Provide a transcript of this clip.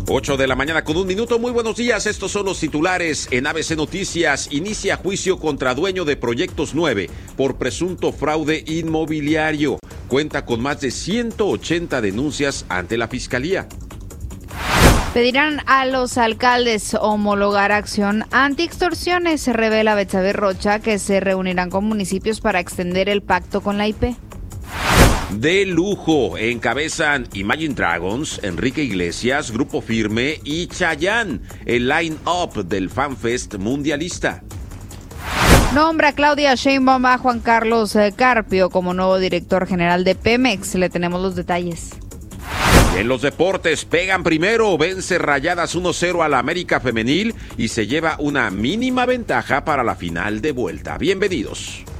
8 de la mañana con 1 minuto. Muy buenos días. Estos son los titulares en ABC Noticias. Inicia juicio contra dueño de Proyectos 9 por presunto fraude inmobiliario. Cuenta con más de 180 denuncias ante la Fiscalía. Pedirán a los alcaldes homologar acción anti-extorsiones. Revela Betsabe Rocha que se reunirán con municipios para extender el pacto con la IP. De lujo encabezan Imagine Dragons, Enrique Iglesias, Grupo Firme y Chayanne, el line-up del FanFest mundialista. Nombra Claudia Sheinbaum a Juan Carlos Carpio como nuevo director general de Pemex. Le tenemos los detalles. En los deportes, pegan primero, vence Rayadas 1-0 a la América Femenil y se lleva una mínima ventaja para la final de vuelta. Bienvenidos.